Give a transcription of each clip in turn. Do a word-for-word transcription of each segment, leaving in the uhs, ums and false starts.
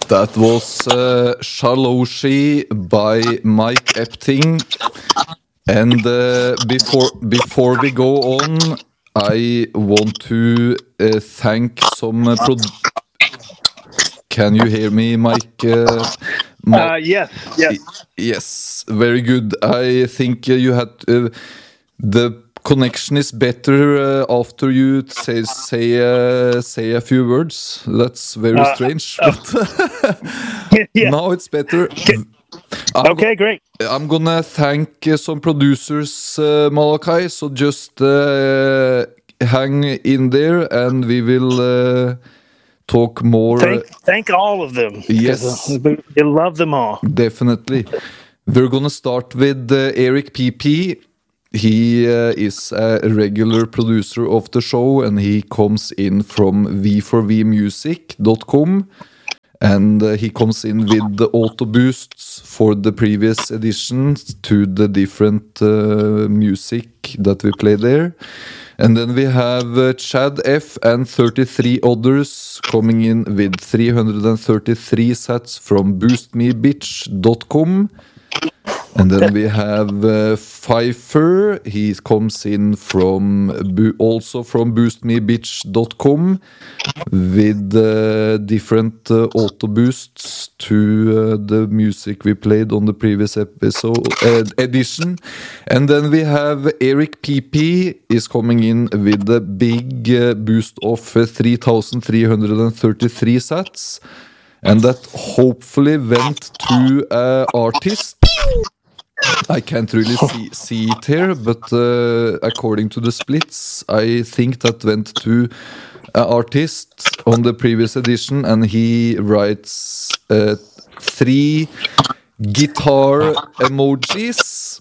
That was uh, Shaloshi by Mike Epting. And uh, before before we go on, I want to uh, thank some uh, pro- Can you hear me, Mike? Uh, Ma- uh, yes, yes. Yes, very good. I think uh, you had uh, the connection is better uh, after you say say uh, say a few words. That's very uh, strange, uh, but yeah. Now it's better. Okay, I'm okay go- great. I'm gonna thank uh, some producers, uh, Malachi. So just uh, hang in there, and we will uh, talk more. Thank, thank all of them. Yes, uh, we love them all. Definitely. We're gonna start with uh, Eric P P. He uh, is a regular producer of the show, and he comes in from v four v music dot com. And uh, he comes in with the auto boosts for the previous editions to the different uh, music that we play there. And then we have uh, Chad F and thirty-three others coming in with three hundred thirty-three sets from boost me bitch dot com. And then we have uh, Pfeiffer. He comes in from bo- also from boost me bitch dot com with uh, different uh, auto boosts to uh, the music we played on the previous episode uh, edition. And then we have Eric P P is coming in with a big uh, boost of uh, three thousand three hundred thirty-three sets. And that hopefully went to an artist. I can't really see, see it here, but uh, according to the splits, I think that went to an artist on the previous edition, and he writes uh, three guitar emojis.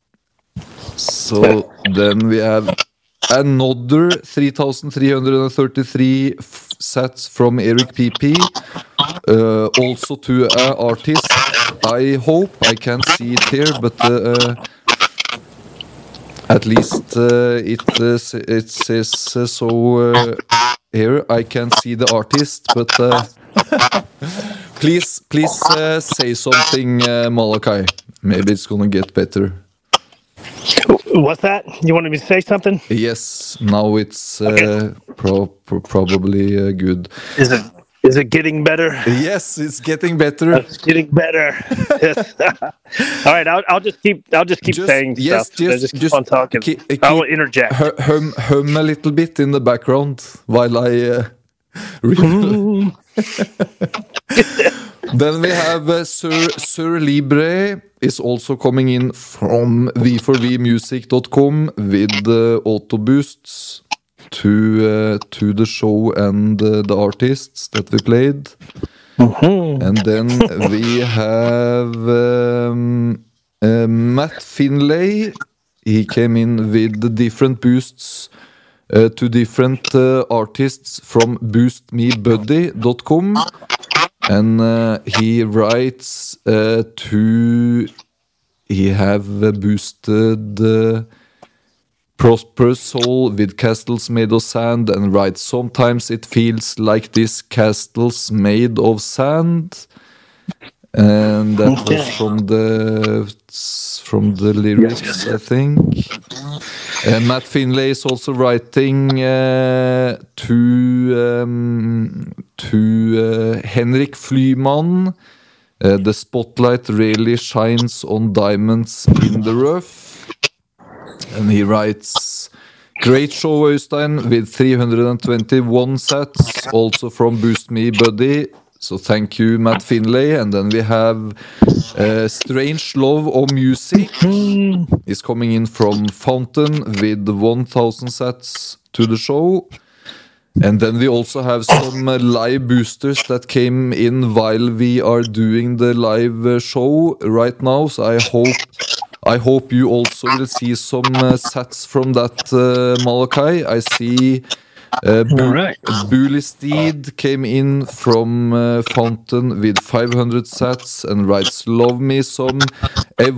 So then we have another three thousand three hundred thirty-three f- sets from Eric P P, uh, also to an artist. I hope I can see it here, but uh, uh, at least uh, it uh, it says uh, so uh, here. I can see the artist, but uh, please please uh, say something, uh, Malachi. Maybe it's gonna get better. What's that? You wanted me to say something? Yes, now it's uh, okay. pro- pro- probably uh, good. Is it is it getting better? Yes, it's getting better. It's getting better. Yes. All right, I'll, I'll just keep I'll just keep just, saying yes, stuff. Just, just keep just on talking. Keep, keep, I will interject. Hum, hum a little bit in the background while I uh, read. Then we have uh, Sir, Sir Libre is also coming in from v four v music dot com with uh, auto boosts to uh, to the show and uh, the artists that we played. Mm-hmm. And then we have um, uh, Matt Finlay. He came in with the different boosts uh, to different uh, artists from boost me buddy dot com. And uh, he writes uh, to, he have uh, boosted uh, Prosperous Soul with castles made of sand, and writes, sometimes it feels like this castles made of sand. And that okay. was from the from the lyrics, yes, yes, yes. I think. And Matt Finlay is also writing uh, to um, to uh, Henrik Flyman. Uh, the spotlight really shines on diamonds in the rough. And he writes, great show, Øystein, with three hundred twenty-one sets, also from Boost Me Buddy. So thank you, Matt Finlay. And then we have uh, Strange Love of Music is coming in from Fountain with one thousand sets to the show. And then we also have some uh, live boosters that came in while we are doing the live uh, show right now. So I hope I hope you also will see some uh, sets from that, uh, Malachi. I see uh, Bu- right. Bully Steed came in from uh, Fountain with five hundred sets and writes, love me some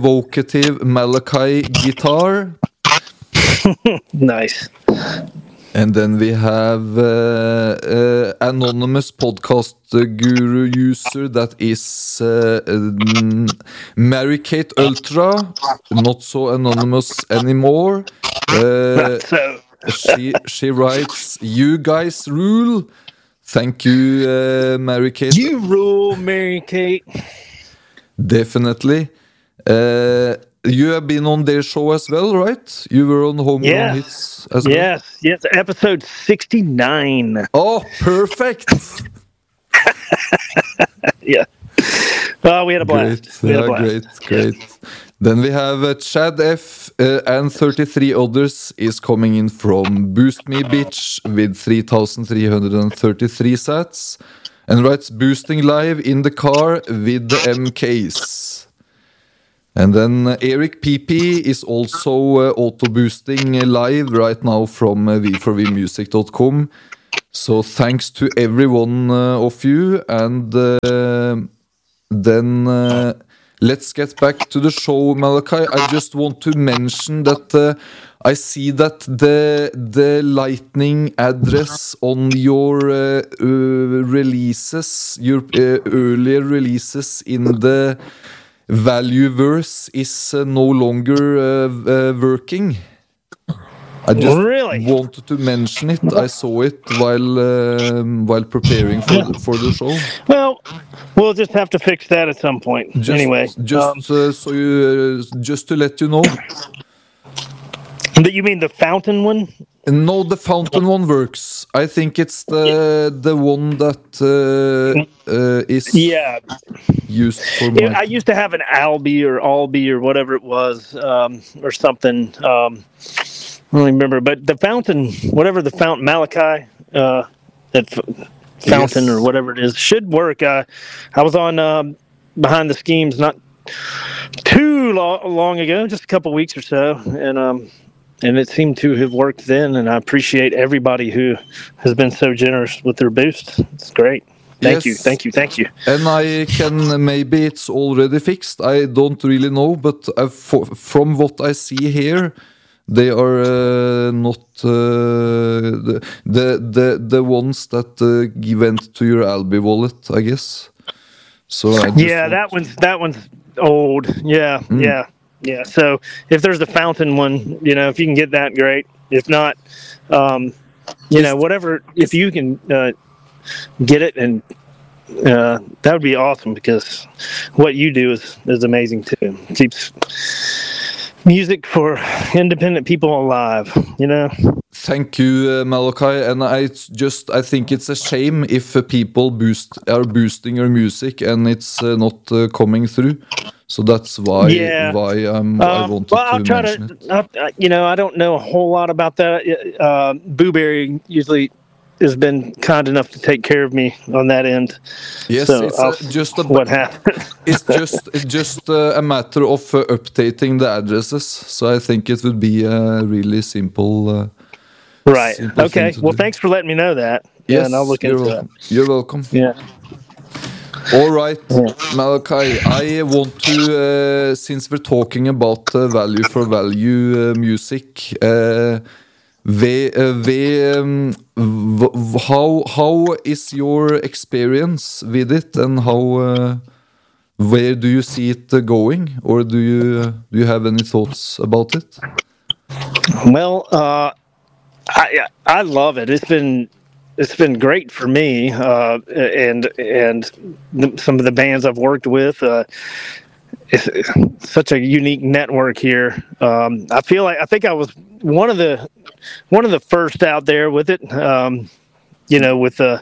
evocative Malachi guitar. Nice. And then we have uh, uh, anonymous podcast guru user that is uh, um, Mary Kate Ultra, not so anonymous anymore. Uh, so she she writes, "You guys rule." Thank you, uh, Mary Kate. you rule, Mary Kate. Definitely. Uh, you have been on their show as well, right? You were on Homegrown Yes. Hits as well. Yes, yes, episode sixty-nine. Oh, perfect. Yeah. Oh, we had a blast. Great, We had a yeah, blast. great, great. Then we have uh, Chad F uh, and thirty-three others is coming in from Boost Me Bitch with three thousand three hundred thirty-three sats and writes boosting live in the car with the M Ks. And then uh, Eric P P is also uh, auto boosting live right now from uh, v four v music dot com. So thanks to every one uh, of you, and uh, then uh, let's get back to the show, Malachi. I just want to mention that uh, I see that the the Lightning address on your uh, uh, releases, your uh, earlier releases in the Valueverse is uh, no longer uh, uh, working. I just Really? wanted to mention it. I saw it while um, while preparing for the, for the show. Well, we'll just have to fix that at some point. Just, anyway, just um, uh, so you, uh, just to let you know. but you mean the fountain one? No, the fountain one works. I think it's the the one that uh, uh, is Yeah. used for Yeah, my. I used to have an Albi or Albi or whatever it was, um, or something. Um, I don't remember, but the fountain, whatever the fountain, Malachi, uh, that f- fountain Yes. or whatever it is, should work. Uh, I was on um, Behind the Schemes not too lo- long ago, just a couple weeks or so, and um, and it seemed to have worked then. And I appreciate everybody who has been so generous with their boost. It's great. Thank you, Yes. thank you, thank you. And I can maybe it's already fixed. I don't really know, but I, for, from what I see here, they are uh, not uh, the, the the the ones that uh, went to your Albi wallet, I guess. So I just Yeah, want- that one's that one's old. Yeah, yeah, yeah. So if there's the fountain one, you know, if you can get that, great. If not, um, you know, whatever. If you can uh, get it, and uh, that would be awesome, because what you do is is amazing too. Keeps music for independent people alive. You know. Thank you, uh, Malachi. And I it's just I think it's a shame if uh, people boost are boosting your music and it's uh, not uh, coming through. So that's why Yeah. why I'm, I Um, wanted well, I'll to try mention to. it. I'll, I- you know, I don't know a whole lot about that. Uh, Booberry usually has been kind enough to take care of me on that end. Yes, so it's I'll uh, s- just a what happened. it's just it's just uh, a matter of uh, updating the addresses. So I think it would be a really simple. Uh, Right. simple Okay. thing to Well, do. thanks for letting me know that. yes, and I'll look you're into welcome. You're welcome. that. Yeah. All right, Malachi. I want to, uh, since we're talking about uh, value for value uh, music, uh, we, uh, we, um, v- v- how how is your experience with it, and how uh, where do you see it uh, going, or do you uh, do you have any thoughts about it? Well, uh, I I love it. It's been it's been great for me, uh, and and the, some of the bands I've worked with. Uh, it's, it's such a unique network here. Um, I feel like I think I was one of the one of the first out there with it. Um, you know, with the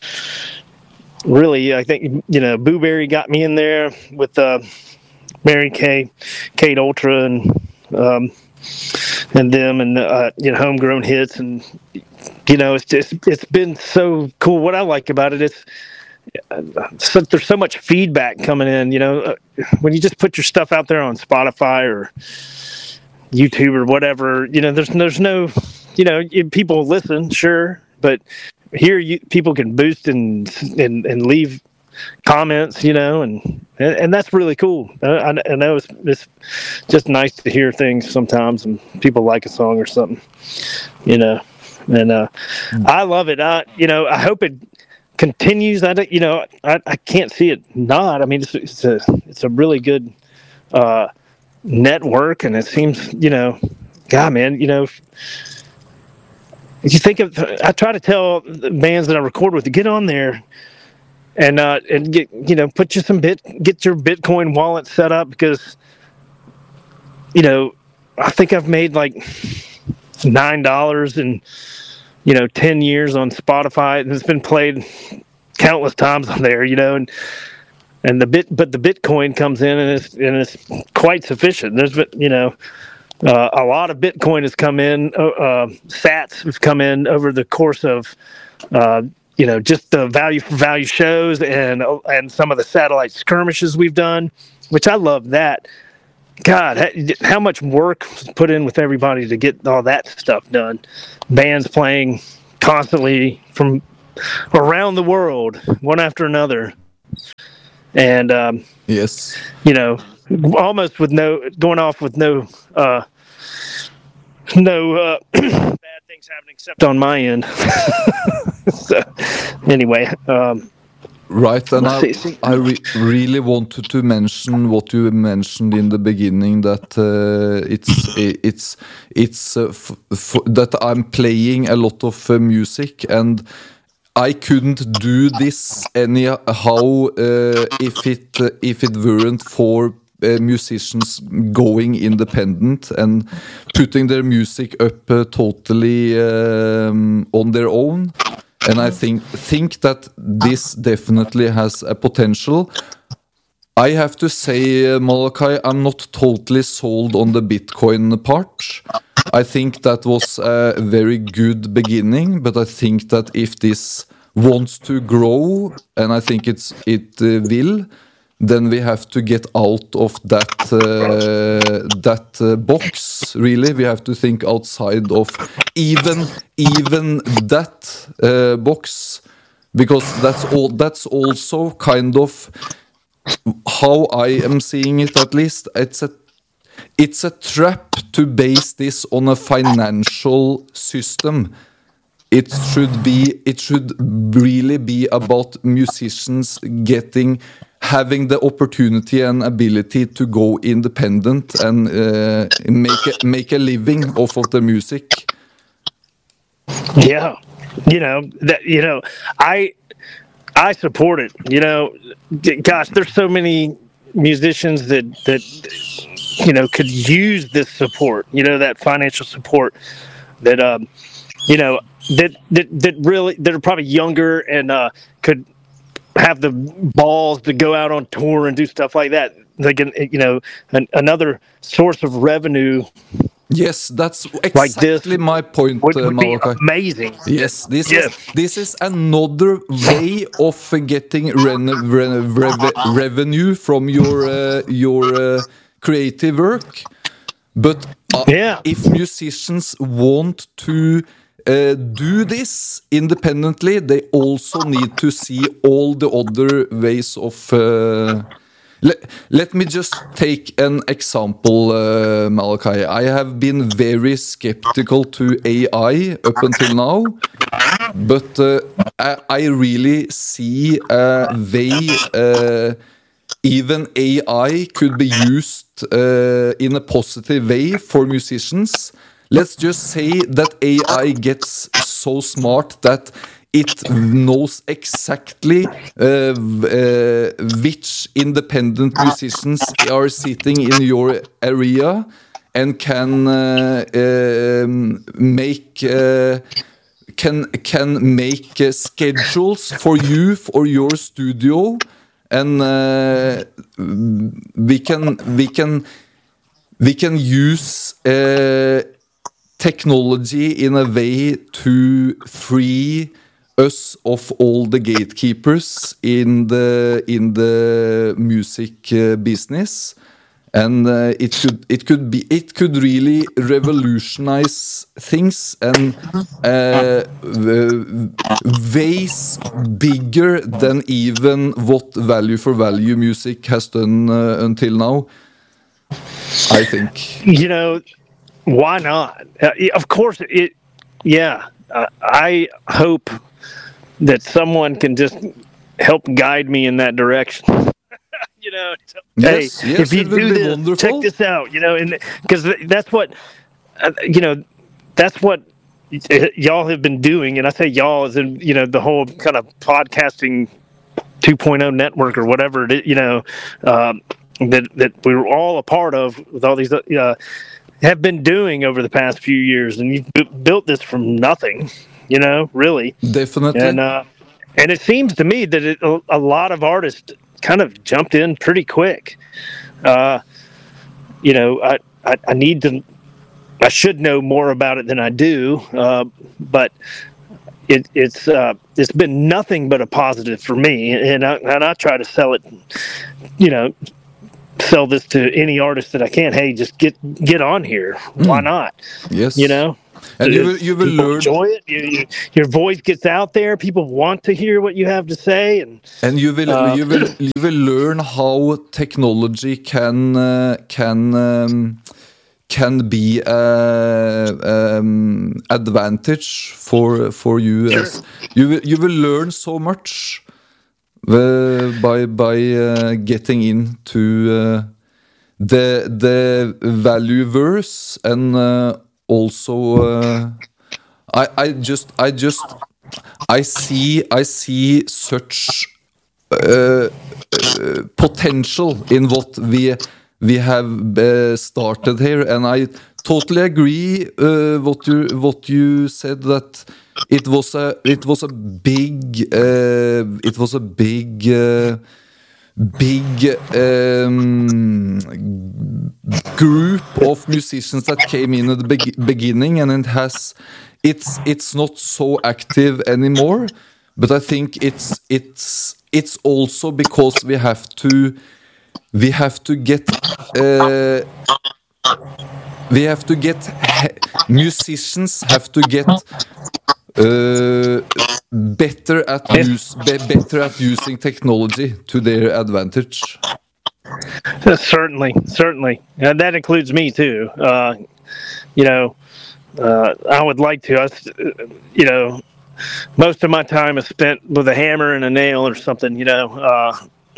really, I think you know, Booberry got me in there with uh, Mary Kay, Kate Ultra, and um, and them, and uh, you know, Homegrown Hits, and you know, it's just it's been so cool. What I like about it is so, there's so much feedback coming in. You know, uh, when you just put your stuff out there on Spotify or YouTube or whatever, you know, there's there's no, you know, you- people listen, sure, but here you people can boost and and, and leave comments, you know, and and, and that's really cool. I, I I know it's it's just nice to hear things sometimes, and people like a song or something, you know. and uh, I love it. I, you know, I hope it continues. I, don't- you know, I, I can't see it not. I mean, it's, it's a it's a really good uh, network, and it seems, you know, God, man, you know, if you think of, I try to tell the bands that I record with to get on there and uh, and get, you know, put you some bit, get your Bitcoin wallet set up, because, you know, I think I've made like nine dollars in, you know, ten years on Spotify, and it's been played countless times on there, you know, and and the bit, but the Bitcoin comes in, and it's and it's quite sufficient. There's been, you know, uh, a lot of Bitcoin has come in, uh, uh, Sats have come in over the course of, uh, you know, just the value for value shows and and some of the satellite skirmishes we've done, which I love that. God, how much work was put in with everybody to get all that stuff done. Bands playing constantly from around the world, one after another. And, um, Yes. you know, almost with no, going off with no, uh, no uh, bad things happening except on my end. So, anyway, um, Right, and I, See- see- I re really wanted to mention what you mentioned in the beginning, that uh, it's it's it's uh, f f that I'm playing a lot of uh, music, and I couldn't do this anyhow uh, if it uh, if it weren't for uh, musicians going independent and putting their music up uh, totally um, on their own. And I think think that this definitely has a potential. I have to say, uh, Malachi, I'm not totally sold on the Bitcoin part. I think that was a very good beginning, but I think that if this wants to grow, and I think it's it uh, will, then we have to get out of that uh, that uh, box. Really, we have to think outside of even even that uh, box, because that's all. That's also kind of how I am seeing it. At least it's a it's a trap to base this on a financial system. It should be. It should really be about musicians getting. Having the opportunity and ability to go independent and uh, make a, make a living off of the music. yeah, you know, that, you know, I, I support it, you know, gosh, there's so many musicians that, that, you know, could use this support, you know, that financial support that, um, you know, that, that, that really, that are probably younger and uh, could have the balls to go out on tour and do stuff like that. Like, you know, an, another source of revenue. Yes, that's exactly like this my point, would, uh, would be Malachi. amazing. Yes, this Yeah. is this is another way of uh, getting ren ren rev revenue from your uh, your uh, creative work. But uh, Yeah. if musicians want to uh, do this independently, they also need to see all the other ways of. Uh, let, let me just take an example, uh, Malachi. I have been very skeptical to A I up until now, but uh, I, I really see a way. Uh, Even A I could be used uh, in a positive way for musicians. Let's just say that A I gets so smart that it knows exactly uh, uh, which independent musicians are sitting in your area and can uh, um, make uh, can can make uh, schedules for you for your studio. And uh, we can we can we can use uh, technology in a way to free us of all the gatekeepers in the in the music uh, business, and uh, it could it could be it could really revolutionize things and uh, ways bigger than even what value for value music has done uh, until now, I think. You know, why not? Uh, of course, it. Yeah, uh, I hope that someone can just help guide me in that direction. You know, hey, yes, yes, if you it will do be this, wonderful. check this out. You know, and because that's what, uh, you know, that's what y- y'all have been doing. And I say y'all as in, you know, the whole kind of podcasting two point oh network or whatever it is, you know, um, that that we were all a part of with all these, uh, have been doing over the past few years. And you've bu- built this from nothing, you know, really. Definitely. And uh, and it seems to me that it, a, a lot of artists kind of jumped in pretty quick. Uh, you know, I, I, I need to, I should know more about it than I do, uh, but it, it's uh, it's been nothing but a positive for me, and I, and I try to sell it, you know, sell this to any artist that I can. Hey, just get get on here. Why not? Yes. You know. And you will, you will People learn. enjoy it. You, you, your voice gets out there. People want to hear what you have to say, and And you will Uh, you will you will learn how technology can uh, can um, can be a um, advantage for for you. Sure. As you will you will learn so much uh, by by uh, getting into uh, the the value verse, and uh, also uh, I I just I just I see I see such uh, uh, potential in what we we have uh, started here, and I totally agree uh, what you what you said, that it was a it was a big uh, it was a big uh, big um, group of musicians that came in at the be- beginning, and it has it's it's not so active anymore. But I think it's it's it's also because we have to we have to get uh, we have to get musicians have to get uh, better at use be, better at using technology to their advantage. certainly, certainly, and that includes me too. Uh, you know, uh, I would like to. I, s- you know, most of my time is spent with a hammer and a nail or something. You know, uh,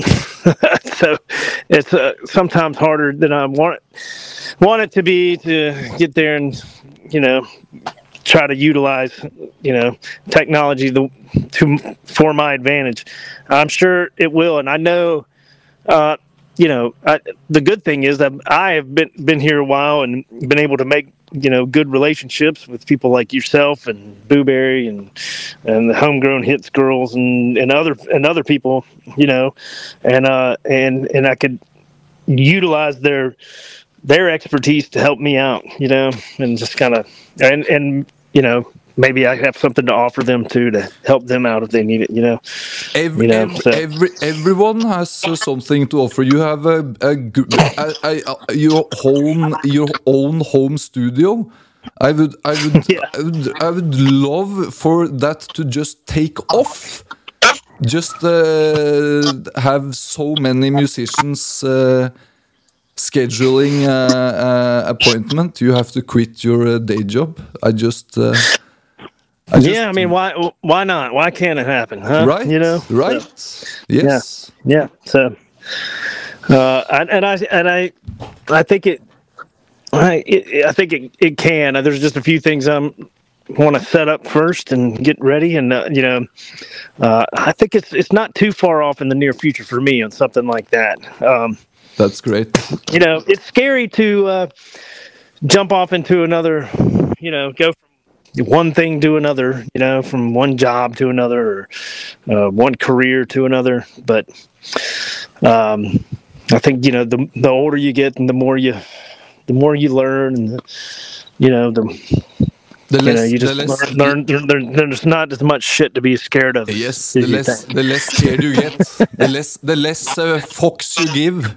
so it's uh, sometimes harder than I want want it to be to get there and, you know, try to utilize, you know, technology the, to for my advantage. I'm sure it will, and I know. Uh, you know, I, the good thing is that I have been been here a while and been able to make, you know, good relationships with people like yourself and Booberry and and the Homegrown Hits girls and, and other and other people, you know, and uh and and I could utilize their their expertise to help me out, you know, and just kind of and and you know, maybe I have something to offer them too to help them out if they need it, you know. Every, You know, every, so- every everyone has uh, something to offer. You have a, a, gr- a, a, a your own your own home studio. I would I would, Yeah. I would I would love for that to just take off. Just uh, have so many musicians uh, scheduling uh, uh, appointment. You have to quit your uh, day job. I just. Uh, I just Yeah, I mean, why why not? Why can't it happen? Huh? Right, You know, right. So, Yes. yeah. So, uh, and, and I and I, I think it, I it, I think it, it can. There's just a few things I'm want to set up first and get ready, and uh, you know, uh, I think it's it's not too far off in the near future for me on something like that. Um, That's great. you know, it's scary to uh, jump off into another, you know, go from one thing to another, you know, from one job to another, or uh, one career to another. But um, I think, you know, the the older you get, and the more you, the more you learn, and the, you know, the The you know, less, you the just less, learn. learn there, there's not as much shit to be scared of. yes, as the you less, think. the less scared you get, the less, the less uh, fox you give.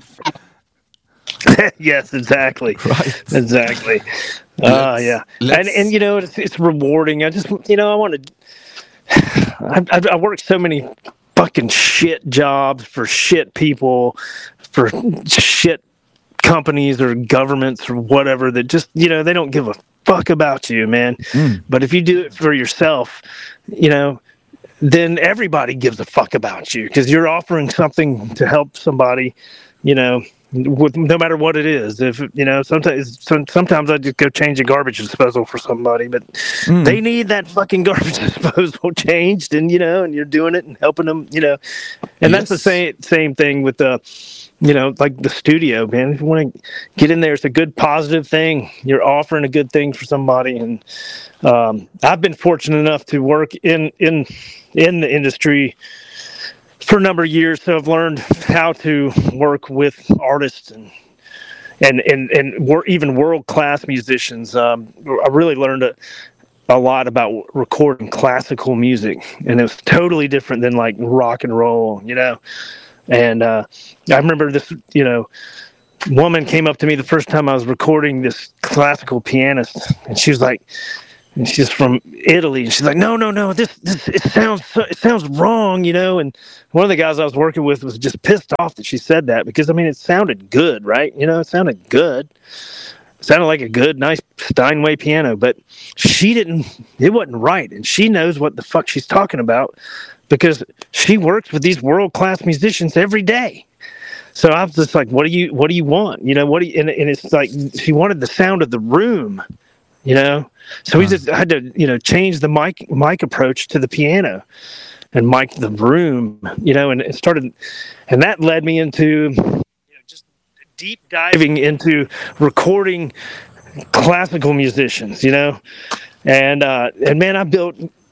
Yes, exactly. Right. Exactly. Ah, Let's- yeah. let's- And and you know, it's it's rewarding. I just you know, I want to. I, I I worked so many fucking shit jobs for shit people, for shit companies or governments or whatever that just, you know, they don't give a fuck about you, man. Mm. But if you do it for yourself, you know, then everybody gives a fuck about you because you're offering something to help somebody, you know, with, no matter what it is. If you know, sometimes some, sometimes I just go change a garbage disposal for somebody, but Mm. they need that fucking garbage disposal changed, and you know, and you're doing it and helping them, you know, and that's the Yes. same same thing with the, you know, like the studio, man. If you want to get in there, it's a good positive thing. You're offering a good thing for somebody, and um, I've been fortunate enough to work in in in the industry for a number of years, so I've learned how to work with artists and and and and wor- even world class musicians. Um, I really learned a, a lot about recording classical music, and it was totally different than like rock and roll, you know. And uh, I remember this, you know, woman came up to me the first time I was recording this classical pianist, and she was like, and she's from Italy, and she's like, no, no, no, this, this, it sounds, so, it sounds wrong, you know. And one of the guys I was working with was just pissed off that she said that because I mean, it sounded good, right? You know, it sounded good. It sounded like a good, nice Steinway piano, but she didn't. It wasn't right, and she knows what the fuck she's talking about because she works with these world class musicians every day. So I was just like, what do you, what do you want? You know, what do you? And, and it's like she wanted the sound of the room. You know, so we just had to, you know, change the mic mic approach to the piano and mic the room, you know, and it started, and that led me into, you know, just deep diving into recording classical musicians, you know, and uh, and man, I built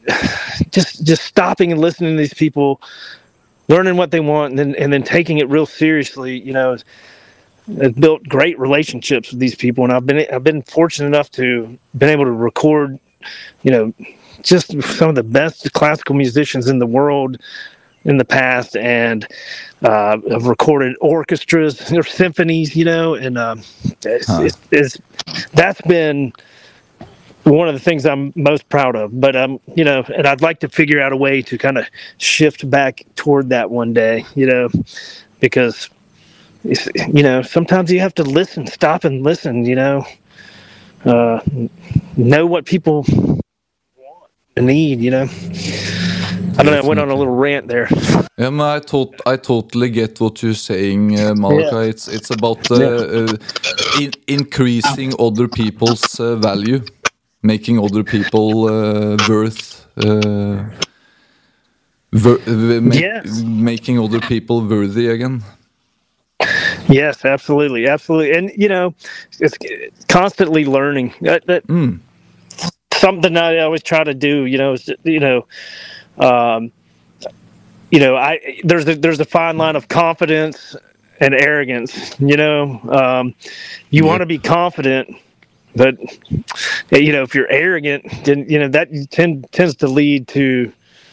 just just stopping and listening to these people, learning what they want, and then and then taking it real seriously, you know. I've built great relationships with these people, and I've been I've been fortunate enough to been able to record, you know, just some of the best classical musicians in the world in the past, and uh, I've recorded orchestras or symphonies, you know, and um, it's, Huh. it's, it's that's been one of the things I'm most proud of. But um, you know, and I'd like to figure out a way to kind of shift back toward that one day, you know, because. You know, sometimes you have to listen, stop and listen, you know, uh, know what people want and need, you know. I don't know, I went on a little rant there. Yeah, no, I, tot- I totally get what you're saying, uh, Malachi. Yeah. It's it's about uh, uh, in- increasing other people's uh, value, making other people uh, worth, uh, ver- uh, ma- Yes. making other people worthy again. Yes, absolutely, absolutely. And, you know, it's constantly learning. That, that Mm. something I always try to do, you know, is, you know, um, you know, I there's a, there's a fine line of confidence and arrogance, you know. Um, you Yep. want to be confident, but, you know, if you're arrogant, then, you know, that tend, tends to lead to,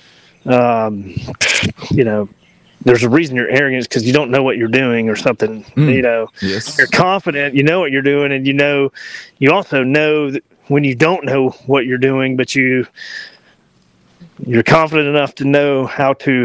um, you know, there's a reason you're arrogant because you don't know what you're doing or something, Mm. you know. Yes. You're confident, you know what you're doing, and you know, you also know that when you don't know what you're doing, but you, you're confident enough to know how to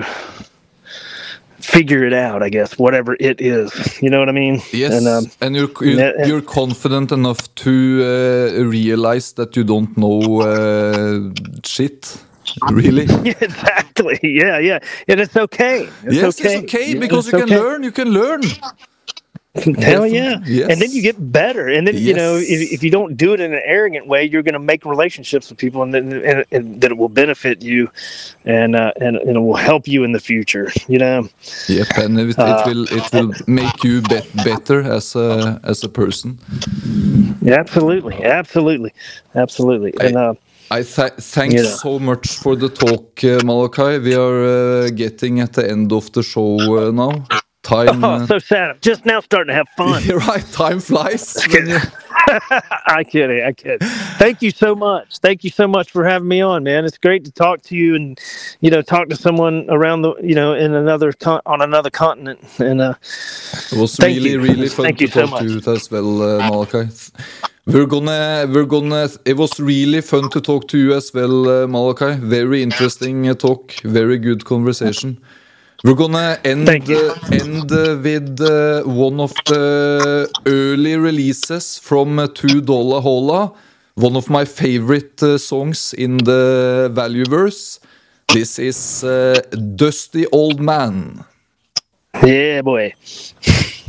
figure it out, I guess, whatever it is. You know what I mean? Yes, And, um, and you're you're, yeah, and- you're confident enough to uh, realize that you don't know uh, shit. Really? exactly. Yeah, yeah. And it's okay. It's Yes, okay. it's okay Yeah, because it's you can okay. learn. You can learn. Hell yeah. Yes. And then you get better. And then, you know, if, Yes. if you don't do it in an arrogant way, you're going to make relationships with people and, then, and, and that it will benefit you and, uh, and, and it will help you in the future, you know? Yep, and it, it will it will make you be better as a as a person. Yeah, absolutely. Absolutely. Absolutely. And, uh, I th- thanks You know. so much for the talk, uh, Malachi. We are uh, getting at the end of the show uh, now. Time, oh, uh, so sad. I'm just now starting to have fun. you're right. Time flies. when you- I kid, I kid. Thank you so much. Thank you so much for having me on, man. It's great to talk to you and, you know, talk to someone around the, you know, in another con- on another continent. And uh, It was Thank really, you. really fun Thank to you so talk to much. you as well, uh, Malachi. We're gonna, we're gonna. It was really fun to talk to you as well, uh, Malachi. Very interesting uh, talk. Very good conversation. We're gonna end Thank you. uh, end uh, with uh, one of the early releases from uh, Two Dollar Hola. one of my favorite uh, songs in the Valueverse. This is uh, Dusty Old Man. Yeah, boy.